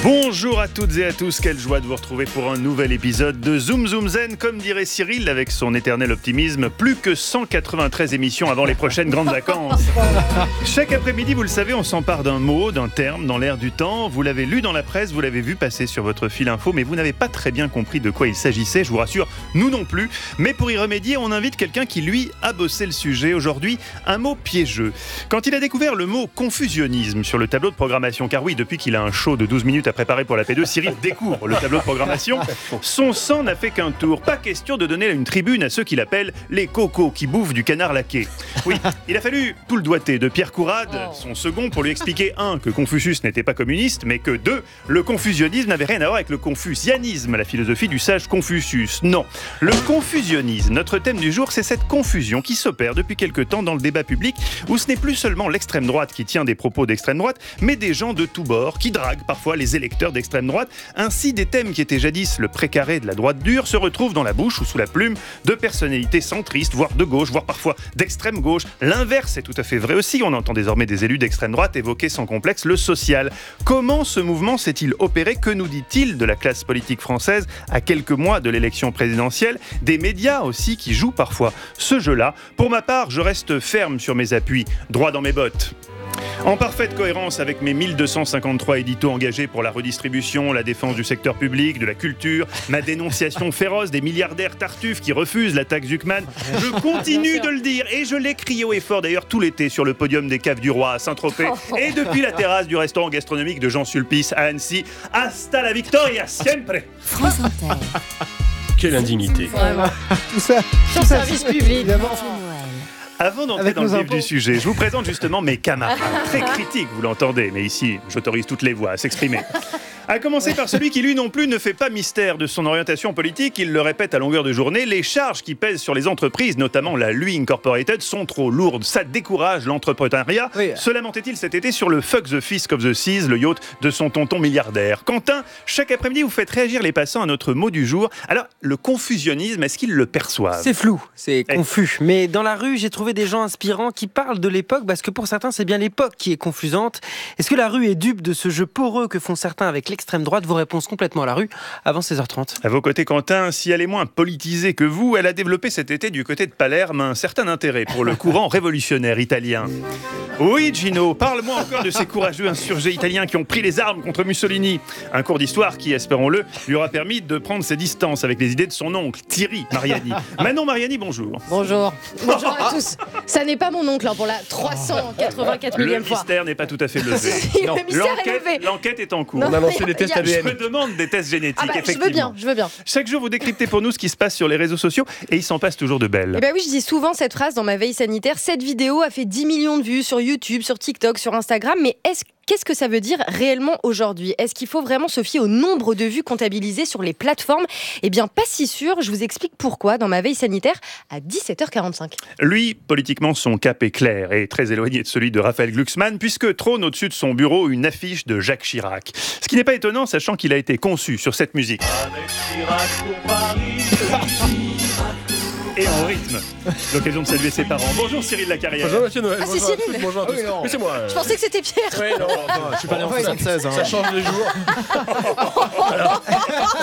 Bonjour à toutes et à tous, quelle joie de vous retrouver pour un nouvel épisode de Zoom Zoom Zen, comme dirait Cyril avec son éternel optimisme, plus que 193 émissions avant les prochaines grandes vacances. Chaque après-midi, vous le savez, on s'empare d'un mot, d'un terme dans l'air du temps. Vous l'avez lu dans la presse, vous l'avez vu passer sur votre fil info, mais vous n'avez pas très bien compris de quoi il s'agissait, je vous rassure, nous non plus. Mais pour y remédier, on invite quelqu'un qui, lui, a bossé le sujet. Aujourd'hui, un mot piégeux. Quand il a découvert le mot confusionnisme sur le tableau de programmation, car oui, depuis qu'il a un show de 12 minutes à préparer pour la P2, Cyril découvre le tableau de programmation. Son sang n'a fait qu'un tour. Pas question de donner une tribune à ceux qu'il appelle les cocos qui bouffent du canard laqué. Oui, il a fallu tout le doigté de Pierre Courade, son second, pour lui expliquer 1. Que Confucius n'était pas communiste, mais que 2. Le confusionnisme n'avait rien à voir avec le confucianisme, la philosophie du sage Confucius. Non, le confusionnisme, notre thème du jour, c'est cette confusion qui s'opère depuis quelque temps dans le débat public, où ce n'est plus seulement l'extrême droite qui tient des propos d'extrême droite, mais des gens de tous bords qui draguent parfois les électeurs d'extrême droite. Ainsi, des thèmes qui étaient jadis le précaré de la droite dure se retrouvent dans la bouche ou sous la plume de personnalités centristes, voire de gauche, voire parfois d'extrême gauche. L'inverse est tout à fait vrai aussi. On entend désormais des élus d'extrême droite évoquer sans complexe le social. Comment ce mouvement s'est-il opéré? Que nous dit-il de la classe politique française à quelques mois de l'élection présidentielle? Des médias aussi qui jouent parfois ce jeu-là. Pour ma part, je reste ferme sur mes appuis, droit dans mes bottes. En parfaite cohérence avec mes 1253 éditos engagés pour la redistribution, la défense du secteur public, de la culture, ma dénonciation féroce des milliardaires tartuffes qui refusent la taxe Zuckman, je continue de le dire et je l'ai crié haut et fort d'ailleurs tout l'été sur le podium des Caves du Roi à Saint-Tropez et depuis la terrasse du restaurant gastronomique de Jean Sulpice à Annecy. Hasta la victoria siempre. France Inter. Quelle indignité. Vraiment. Tout ça. Sur service public. Évidemment. Avant d'entrer Avec dans le nos vif impôts. du sujet, je vous présente justement mes camarades. Très critiques, vous l'entendez, mais ici, j'autorise toutes les voix à s'exprimer. À commencer par celui qui, lui non plus, ne fait pas mystère de son orientation politique. Il le répète à longueur de journée. Les charges qui pèsent sur les entreprises, notamment la Lui Incorporated, sont trop lourdes. Ça décourage l'entrepreneuriat. Oui. Se lamentait-il cet été sur le Fuck the Fisk of the Seas, le yacht de son tonton milliardaire. Quentin, chaque après-midi, vous faites réagir les passants à notre mot du jour. Alors, le confusionnisme, est-ce qu'ils le perçoivent? C'est flou, c'est confus. Mais dans la rue, j'ai trouvé des gens inspirants qui parlent de l'époque, parce que pour certains, c'est bien l'époque qui est confusante. Est-ce que la rue est dupe de ce jeu poreux que font certains avec l'extrême droite? Vos réponses complètement à la rue, avant 16h30. À vos côtés, Quentin, si elle est moins politisée que vous, elle a développé cet été du côté de Palerme un certain intérêt pour le courant révolutionnaire italien. Oui, Gino, parle-moi encore de ces courageux insurgés italiens qui ont pris les armes contre Mussolini. Un cours d'histoire qui, espérons-le, lui aura permis de prendre ses distances avec les idées de son oncle, Thierry Mariani. Manon Mariani, bonjour. Bonjour. Bonjour à tous. Ça n'est pas mon oncle pour la 384 Le millième fois. mystère n'est pas tout à fait levé. Si, le mystère est levé. L'enquête est en cours. Non, On a lancé des tests il y a- Je ADN. me demande des tests génétiques, Ah bah, je effectivement. veux bien. Chaque jour, vous décryptez pour nous ce qui se passe sur les réseaux sociaux et il s'en passe toujours de belles. Eh ben oui, je dis souvent cette phrase dans ma veille sanitaire. Cette vidéo a fait 10 millions de vues sur YouTube, sur TikTok, sur Instagram. Mais qu'est-ce que ça veut dire réellement aujourd'hui? Est-ce qu'il faut vraiment se fier au nombre de vues comptabilisées sur les plateformes? Eh bien, pas si sûr. Je vous explique pourquoi dans ma veille sanitaire à 17h45. Lui, politiquement, son cap est clair et très éloigné de celui de Raphaël Glucksmann, puisque trône au-dessus de son bureau une affiche de Jacques Chirac. Ce qui n'est pas étonnant, sachant qu'il a été conçu sur cette musique. Et en rythme. L'occasion de saluer ses parents. Bonjour Cyril Lacarrière. Bonjour Monsieur Noël. Ah, c'est bonjour à Cyril. tous, bonjour à tous. Ah oui, non. Mais c'est moi. Je pensais que c'était Pierre. Ouais, non, je suis pas né en 76. Ça change les jours.